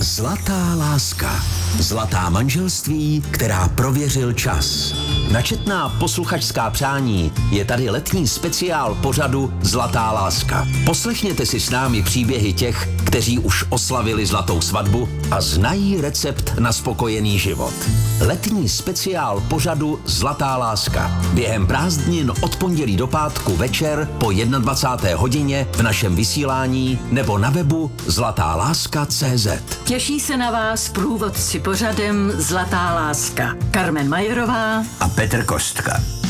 Zlatá láska. Zlatá manželství, která prověřil čas. Na četná posluchačská přání je tady letní speciál pořadu Zlatá láska. Poslechněte si s námi příběhy těch, kteří už oslavili zlatou svatbu a znají recept na spokojený život. Letní speciál pořadu Zlatá láska. Během prázdnin od pondělí do pátku večer po 21. hodině v našem vysílání nebo na webu zlatáláska.cz. Těší se na vás průvodci pořadem Zlatá láska. Carmen Majerová a Petr Kostka.